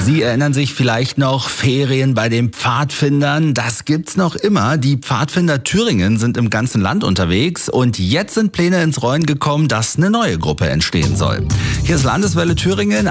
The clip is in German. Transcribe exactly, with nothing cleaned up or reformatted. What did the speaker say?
Sie erinnern sich vielleicht noch, Ferien bei den Pfadfindern, das gibt's noch immer. Die Pfadfinder Thüringen sind im ganzen Land unterwegs und jetzt sind Pläne ins Rollen gekommen, dass eine neue Gruppe entstehen soll. Hier ist Landeswelle Thüringen.